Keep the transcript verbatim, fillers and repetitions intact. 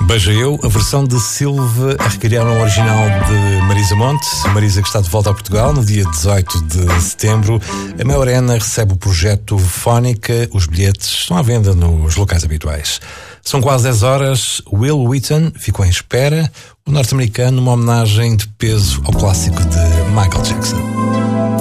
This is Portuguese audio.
Beija Eu, a versão de Silva a recriar um original de Marisa Monte. Marisa que está de volta a Portugal no dia dezoito de setembro. A Mel Arena recebe o projeto Fónica. Os bilhetes estão à venda nos locais habituais. São quase dez horas. Will Wheaton ficou em espera. O norte-americano, uma homenagem de peso ao clássico de Michael Jackson.